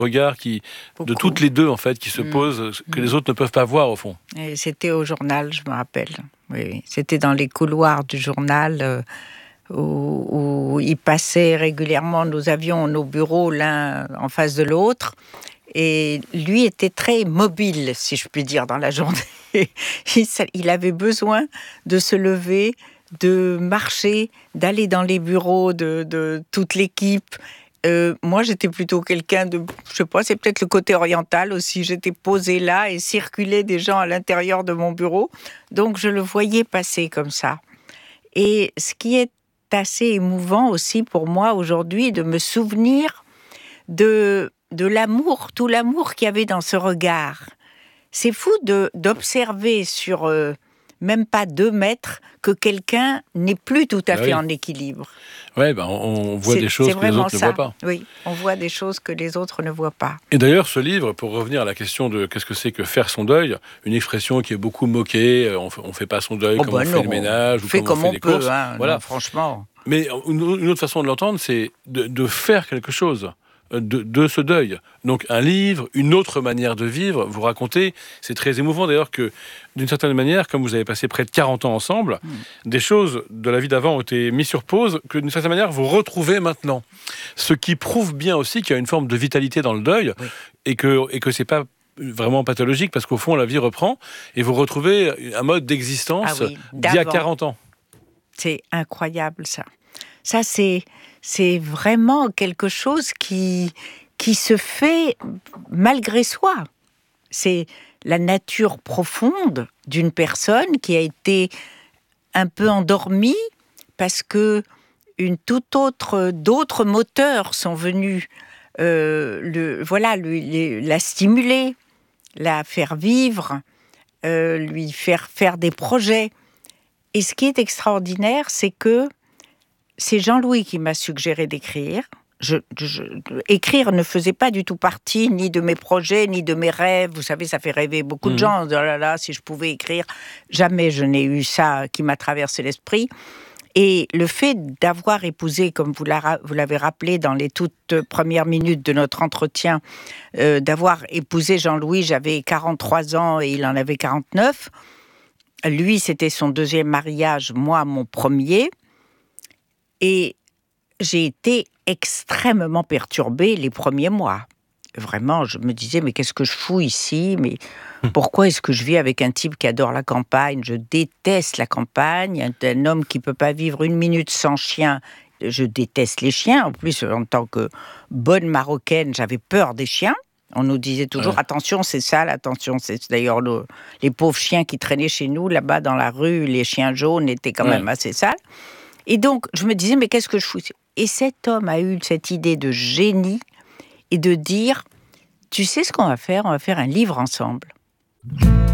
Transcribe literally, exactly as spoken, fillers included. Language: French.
regard qui, de toutes les deux, en fait, qui se mmh. posent, que mmh. les autres ne peuvent pas voir, au fond. Et c'était au journal, je me rappelle. Oui, oui. C'était dans les couloirs du journal euh, où, où il passait régulièrement. Nous avions nos bureaux l'un en face de l'autre. Et lui était très mobile, si je puis dire, dans la journée. Il avait besoin de se lever, de marcher, d'aller dans les bureaux de, de toute l'équipe. Euh, moi, j'étais plutôt quelqu'un de, je sais pas, c'est peut-être le côté oriental aussi. J'étais posée là et circulait des gens à l'intérieur de mon bureau. Donc, je le voyais passer comme ça. Et ce qui est assez émouvant aussi pour moi aujourd'hui, de me souvenir de... de l'amour, tout l'amour qu'il y avait dans ce regard. C'est fou de, d'observer sur euh, même pas deux mètres que quelqu'un n'est plus tout à ah fait oui. en équilibre. Oui, ben on voit c'est, des choses que les autres ça. ne voient pas. Oui, on voit des choses que les autres ne voient pas. Et d'ailleurs, ce livre, pour revenir à la question de qu'est-ce que c'est que faire son deuil, une expression qui est beaucoup moquée, on ne fait pas son deuil oh comme ben on non, fait le ménage, on ou fait comme on fait fait les peut, courses. Hein, voilà. Non, franchement. Mais une autre façon de l'entendre, c'est de, de faire quelque chose. De, de ce deuil. Donc un livre, une autre manière de vivre, vous racontez, c'est très émouvant d'ailleurs que d'une certaine manière, comme vous avez passé près de quarante ans ensemble, mmh. des choses de la vie d'avant ont été mises sur pause, que d'une certaine manière vous retrouvez maintenant. Ce qui prouve bien aussi qu'il y a une forme de vitalité dans le deuil oui. et que, et que c'est pas vraiment pathologique parce qu'au fond la vie reprend et vous retrouvez un mode d'existence ah oui, d'il y a quarante ans. C'est incroyable ça. Ça c'est... C'est vraiment quelque chose qui, qui se fait malgré soi. C'est la nature profonde d'une personne qui a été un peu endormie parce que une toute autre, d'autres moteurs sont venus euh, le, voilà, lui, la stimuler, la faire vivre, euh, lui faire faire des projets. Et ce qui est extraordinaire, c'est que c'est Jean-Louis qui m'a suggéré d'écrire. Je, je, écrire ne faisait pas du tout partie ni de mes projets, ni de mes rêves. Vous savez, ça fait rêver beaucoup mmh. de gens. Oh là là, si je pouvais écrire. Jamais je n'ai eu ça qui m'a traversé l'esprit. Et le fait d'avoir épousé, comme vous, la, vous l'avez rappelé dans les toutes premières minutes de notre entretien, euh, d'avoir épousé Jean-Louis, j'avais quarante-trois ans et il en avait quarante-neuf. Lui, c'était son deuxième mariage, moi, mon premier. Et j'ai été extrêmement perturbée les premiers mois. Vraiment, je me disais, mais qu'est-ce que je fous ici ? Mais pourquoi est-ce que je vis avec un type qui adore la campagne ? Je déteste la campagne. Un, un homme qui ne peut pas vivre une minute sans chien. Je déteste les chiens. En plus, en tant que bonne Marocaine, j'avais peur des chiens. On nous disait toujours, ouais. attention, c'est sale, attention, c'est d'ailleurs le, les pauvres chiens qui traînaient chez nous, là-bas dans la rue, les chiens jaunes étaient quand ouais. même assez sales. Et donc, je me disais, mais qu'est-ce que je fous ? Et cet homme a eu cette idée de génie et de dire, tu sais ce qu'on va faire ? On va faire un livre ensemble.